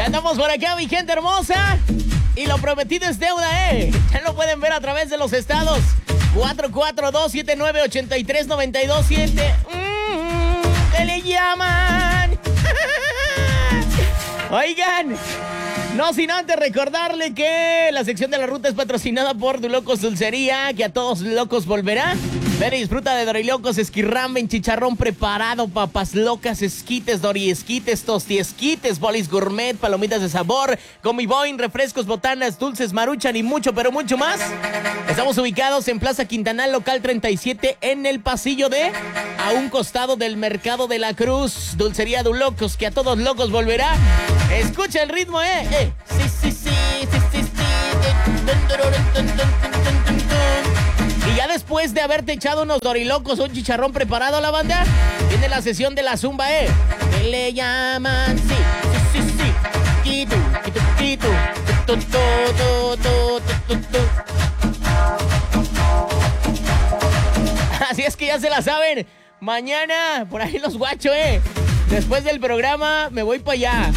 Ya andamos por acá, mi gente hermosa. Y lo prometido es deuda, ¿eh? Ya lo pueden ver a través de los estados. 442-7983-927. ¿Qué le llaman? Oigan, no sin antes recordarle que la sección de la ruta es patrocinada por Dulocos Dulcería, que a todos locos volverá. Ven y disfruta de dorilocos, esquirramben, chicharrón preparado, papas locas, esquites, doriesquites, tostiesquites, bolis gourmet, palomitas de sabor, comiboing, refrescos, botanas, dulces, maruchan y mucho, pero mucho más. Estamos ubicados en Plaza Quintanal, local 37, en el pasillo de a un costado del Mercado de la Cruz. Dulcería Dulocos, que a todos locos volverá. Escucha el ritmo, ¿eh? Sí. Y ya después de haberte echado unos dorilocos, un chicharrón preparado, la banda, viene la sesión de la zumba, ¿eh? ¿Qué le llaman? Sí. Quito. Así es que ya se la saben. Mañana, por ahí los guacho, ¿eh? Después del programa, me voy para allá.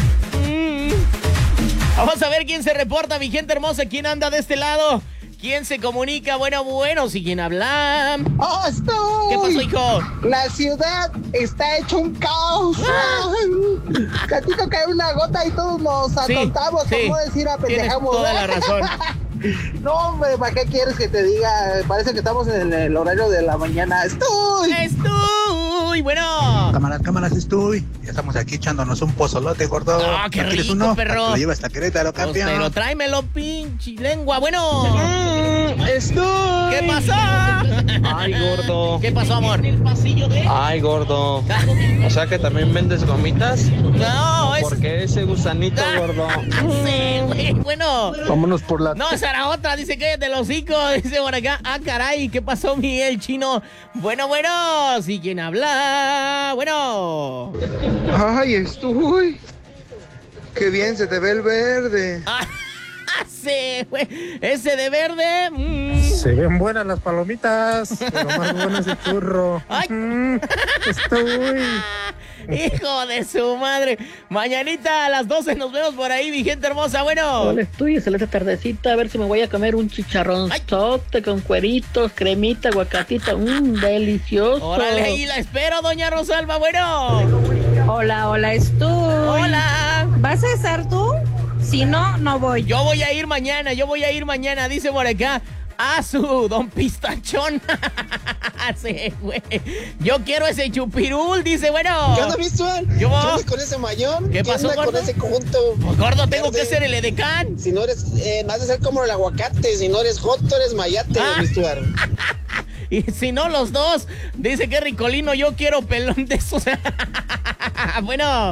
Vamos a ver quién se reporta, mi gente hermosa. ¿Quién anda de este lado? ¿Quién se comunica? Bueno, si quién habla. ¡Oh, estoy! ¿Qué pasó, hijo? La ciudad está hecho un caos. Catito cae una gota y todos nos atontamos. Sí, ¿Cómo decir apendejamos? Tienes toda la razón. No, hombre, ¿para qué quieres que te diga? Parece que estamos en el horario de la mañana. ¡Estoy! Bueno. Cámaras, estoy. Ya estamos aquí echándonos un pozolote, gordo. ¡Ah, qué rico, uno? perro! Te lo llevas hasta Querétaro, campeón. Pero tráemelo, pinche lengua. Bueno. ¡Estoy! ¿Qué pasó? Ay, gordo. ¿Qué pasó, amor? Ay, gordo. O sea que también vendes gomitas. No, es... ¿Por qué ese gusanito, gordo? Sí, güey. Bueno. Vámonos por la... No, esa era otra. Dice que de los hocico. Dice por acá. Ah, caray. ¿Qué pasó, Miguel Chino? Bueno. ¿Sí quién habla? Bueno. Ay, estoy. Qué bien se te ve el verde. Sí, güey. Ese de verde. Se ven buenas las palomitas, pero más bueno es el churro. Ay. Estoy. Hijo de su madre. Mañanita a las 12 nos vemos por ahí, mi gente hermosa. Bueno. Hola, estoy excelente tardecita. A ver si me voy a comer un chicharronzote con cueritos, cremita, aguacatita. Delicioso. Órale, ahí la espero, doña Rosalba. Bueno. Hola, estoy. Hola. ¿Vas a estar tú? Si no, no voy. Yo voy a ir mañana, dice por acá. Su don Pistachón. Sí, güey. Yo quiero ese chupirul, dice, bueno. ¿Qué onda, visual? ¿Qué onda con ese mayón? ¿Qué pasó, onda gordo? con ese conjunto? Pues, gordo, tengo que ser el edecán. Si no eres, vas a ser como el aguacate. Si no eres joto, eres mayate, visual. Y si no, los dos. Dice que ricolino, yo quiero pelón de esos. Bueno.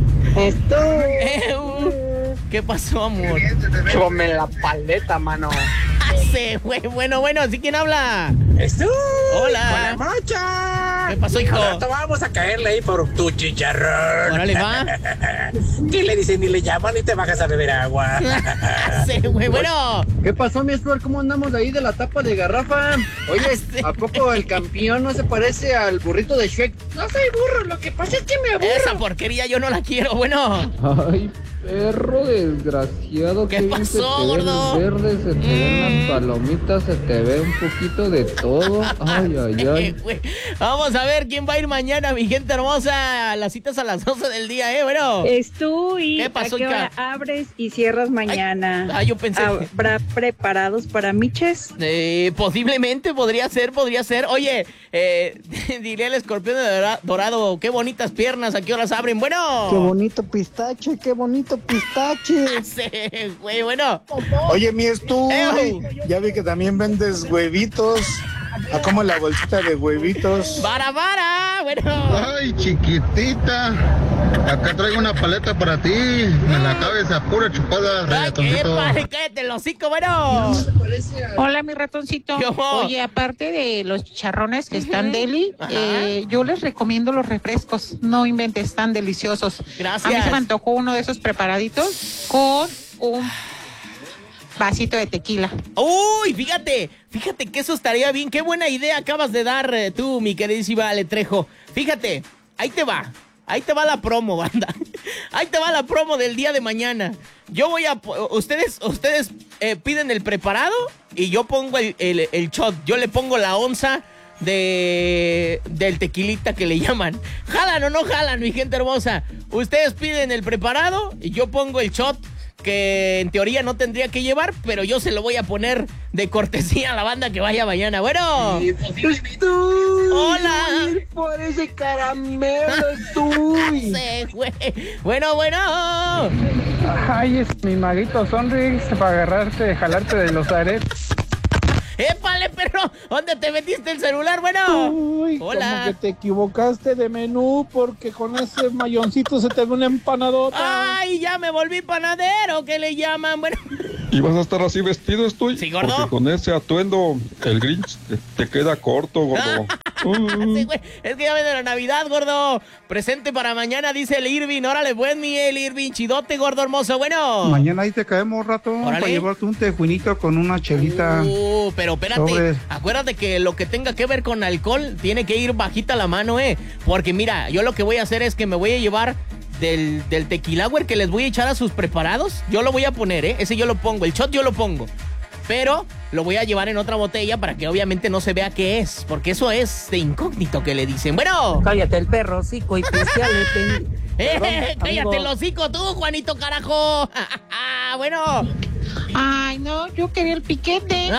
¿Qué pasó, amor? Chome la paleta, mano. Sí, güey. Bueno, ¿sí quién habla? Hola. Buenas noches. ¿Qué pasó, hijo? Al rato vamos a caerle ahí por tu chicharrón. Órale, va. ¿Qué le dicen? Ni le llaman ni te bajas a beber agua. Sí, güey, bueno. ¿Qué pasó, mi Stuart? ¿Cómo andamos ahí de la tapa de garrafa? Oye, ¿a poco el campeón no se parece al burrito de Shrek? No soy burro, lo que pasa es que me aburro. Esa porquería yo no la quiero, bueno. Ay, perro desgraciado. ¿Qué pasó, gordo? Verde, se te ven las palomitas, se te ve un poquito de todo. Ay. Vamos a ver quién va a ir mañana, mi gente hermosa. Las citas a las 12 del día, bueno. Estoy. ¿Qué pasó, ¿A qué hora abres y cierras mañana? Yo pensé. ¿Habrá preparados para miches? Posiblemente, podría ser. Oye, diría el escorpión de dorado, qué bonitas piernas, ¿a qué horas abren? Bueno. Qué bonito pistache. Sí, güey, bueno. Oye, mi ya vi que también vendes huevitos. ¿A cómo la bolsita de huevitos? ¡Vara! Bueno. Ay, chiquitita. Acá traigo una paleta para ti. Me la cabeza a pura chupada, ratoncito. Cállate el hocico, bueno. Hola, mi ratoncito. Oye, aparte de los chicharrones que están deli, yo les recomiendo los refrescos. No inventes, tan deliciosos. Gracias. A mí se me antojó uno de esos preparaditos con un vasito de tequila. Uy, fíjate que eso estaría bien. Qué buena idea acabas de dar tú, mi queridísima Ale Trejo. Fíjate, ahí te va. ahí te va la promo, banda. Ahí te va la promo del día de mañana. Yo voy a... Ustedes piden el preparado y yo pongo el shot. Yo le pongo la onza del tequilita que le llaman. ¿Jalan o no jalan, mi gente hermosa? Ustedes piden el preparado y yo pongo el shot, que en teoría no tendría que llevar, pero yo se lo voy a poner de cortesía a la banda que vaya mañana. Bueno. Hola. Por ese caramelo estoy. Bueno. Ay, es mi maguito Sonrix para agarrarte, jalarte de los aretes. ¡Épale, perro! ¿Dónde te metiste el celular? Bueno. Uy, hola. Como que te equivocaste de menú porque con ese mayoncito se te ve una empanadota. ¡Ay, ya me volví panadero! ¿Qué le llaman? Bueno. ¿Y vas a estar así vestido, estoy? Sí, gordo. Porque con ese atuendo el Grinch te queda corto, gordo. Sí, güey. Es que ya viene la Navidad, gordo. Presente para mañana, dice el Irving. Órale, pues, Miguel Irving. Chidote, gordo hermoso. Bueno. Mañana ahí te caemos, rato. Órale. Para llevarte un tejuinito con una chelita. Pero espérate. Acuérdate que lo que tenga que ver con alcohol tiene que ir bajita la mano, Porque mira, yo lo que voy a hacer es que me voy a llevar del tequilauer que les voy a echar a sus preparados. Yo lo voy a poner, Ese yo lo pongo. El shot yo lo pongo. Pero lo voy a llevar en otra botella para que obviamente no se vea qué es. Porque eso es de incógnito que le dicen. Bueno. Cállate el perro, hocico, y pisteale. Cállate el hocico tú, Juanito, carajo. Bueno. Ay, no, yo quería el piquete.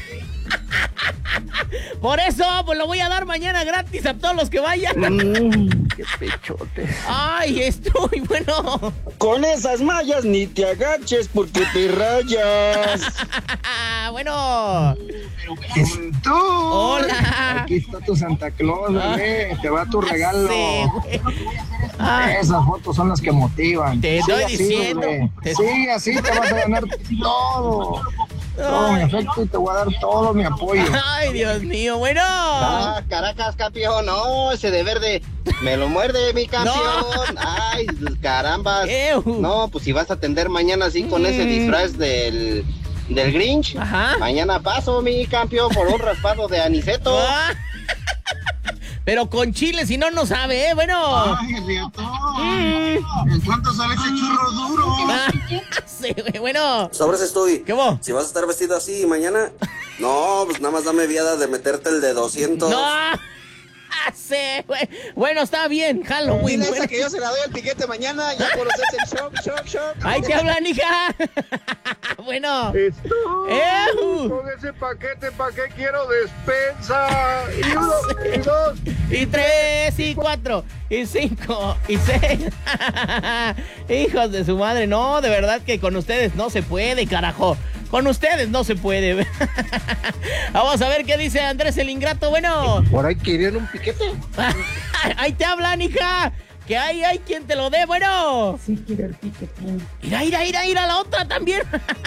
Por eso, pues lo voy a dar mañana gratis a todos los que vayan. Qué pechote. Ay, estoy bueno. Con esas mallas ni te agaches porque te rayas. Bueno. ¡Tú! Hola. Aquí está tu Santa Claus, bebé. Te va tu regalo. Sí, Esas fotos son las que motivan. Te estoy diciendo. Sigue así, te vas a ganar todo. Todo mi afecto y te voy a dar todo mi apoyo. Ay, Dios mío, bueno. Caracas, campeón. No, ese de verde me lo muerde, mi campeón. No. Ay, carambas. No, pues si vas a atender mañana así con ese disfraz del Grinch. Ajá. Mañana paso, mi campeón, por un raspado de aniceto. Pero con chile, si no, no sabe, Bueno. Ay, riatón. ¿En cuánto sale ese churro duro? Sí, bueno. Sobres estoy. ¿Qué vos? Si vas a estar vestido así mañana, no, pues nada más dame viada de meterte el de 200. No. Sí, güey. Bueno, está bien, Halloween. Dile esa que yo se la doy al piquete mañana, ya conoces el shock. Ahí te hablan, hija. Bueno. Con ese paquete, ¿para qué quiero despensa? Y 1, y 2, y 3, y 4, y 5, y 6. Hijos de su madre, no, de verdad que con ustedes no se puede, carajo. Con ustedes no se puede. Vamos a ver qué dice Andrés el Ingrato. Bueno. Por ahí querían un piquete. Ahí te hablan, hija. Que hay quien te lo dé, bueno. Sí, quiero el piquete. Mira, la otra también.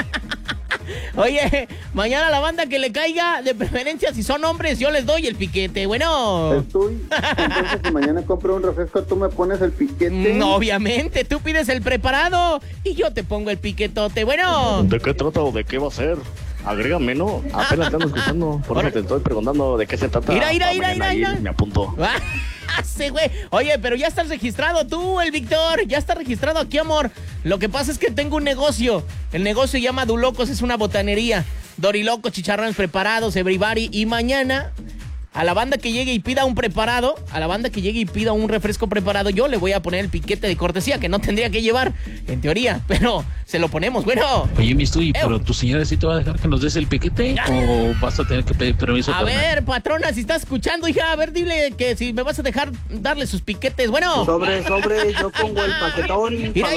Oye, mañana la banda que le caiga, de preferencia si son hombres, yo les doy el piquete, bueno. Entonces si mañana compro un refresco, ¿tú me pones el piquete? No, obviamente, tú pides el preparado y yo te pongo el piquetote, bueno. ¿De qué trata o de qué va a ser? Agrégame, ¿no? Apenas te ando escuchando, por eso te estoy preguntando de qué se trata. Mira. Me apunto. Sí, güey. Oye, pero ya estás registrado tú, el Víctor. Ya está registrado aquí, amor. Lo que pasa es que tengo un negocio. El negocio se llama Dulocos, es una botanería. Dorilocos, chicharrones preparados, everybody. Y mañana, a la banda que llegue y pida un preparado, a la banda que llegue y pida un refresco preparado, yo le voy a poner el piquete de cortesía, que no tendría que llevar, en teoría, pero se lo ponemos, bueno. Oye, mi Estuy, ¿pero tu señora sí te va a dejar que nos des el piquete? ¿O vas a tener que pedir permiso? A ver, patrona, si estás escuchando, hija, a ver, dile que si me vas a dejar darle sus piquetes, bueno. Sobre, yo pongo el paquetón. Mira,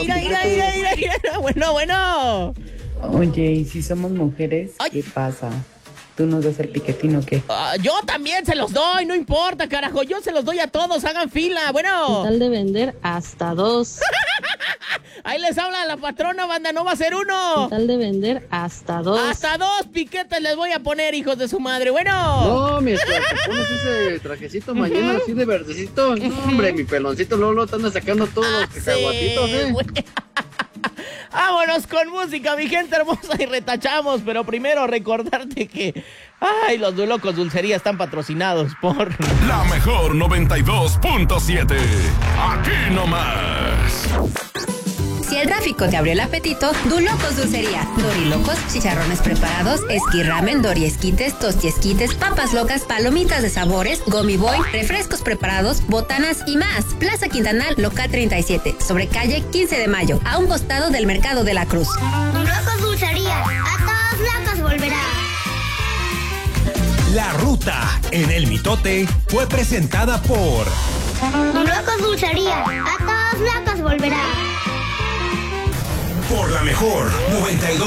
bueno. Oye, ¿y si somos mujeres? ¿Qué pasa? ¿Tú nos das el piquetín o qué? Yo también se los doy, no importa, carajo. Yo se los doy a todos, hagan fila, bueno. Con tal de vender hasta 2. Ahí les habla la patrona, banda, no va a ser uno. Con tal de vender hasta 2. Hasta 2 piquetes les voy a poner, hijos de su madre, bueno. No, mientras te pones ese trajecito mañana así de verdecito. No, hombre, mi peloncito Lolo te anda sacando todos los cacahuatitos, Vámonos con música, mi gente hermosa, y retachamos, pero primero recordarte que Ay, los Dulocos Dulcería están patrocinados por... La mejor 92.7. Aquí nomás. Si el tráfico te abrió el apetito, Dulocos Dulcería. Dorilocos, chicharrones preparados, esquirramen, doriesquites, tostiesquites, papas locas, palomitas de sabores, gummy boy, refrescos preparados, botanas y más. Plaza Quintanal, local 37, sobre calle 15 de Mayo, a un costado del Mercado de la Cruz. Dulocos Dulcería, a todos locos volverá. La ruta en el mitote fue presentada por Dulocos Dulcería, a todos locos volverá. Por la mejor 92.